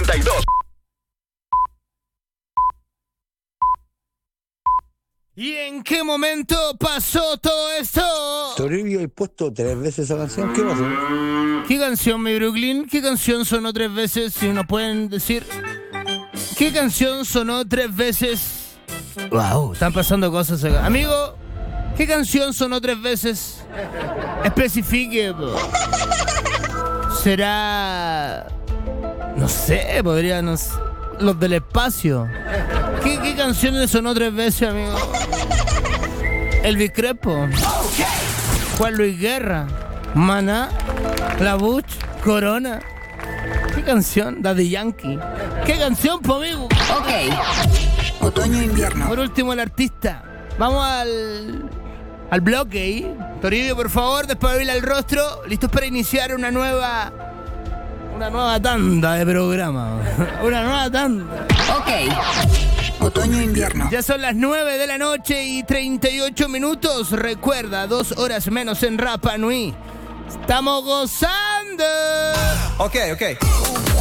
92. ¿Y en qué momento pasó todo esto? Toribio, he puesto 3 veces esa canción. ¿Qué pasó? ¿Qué canción, mi Brooklyn? ¿Qué canción sonó 3 veces? Si nos pueden decir. ¿Qué canción sonó 3 veces? Wow, están pasando cosas acá. Amigo, ¿qué canción sonó 3 veces? Especifique, po. ¿Será? No sé, podría, no sé, los del espacio. ¿Qué canción le sonó 3 veces, amigo? Elvis Crespo, Juan Luis Guerra, Maná, La Buch, Corona. ¿Qué canción? Daddy Yankee. ¿Qué canción, po, amigo? Ok. Otoño-invierno. Por último, el artista. Vamos al bloque ahí. Toribio, por favor, después de abrirle el rostro. ¿Listos para iniciar una nueva tanda de programa? Una nueva tanda. Ok. Otoño-invierno. Ya son las 9 de la noche y 38 minutos. Recuerda, 2 horas menos en Rapa Nui. ¡Estamos gozando! Ok.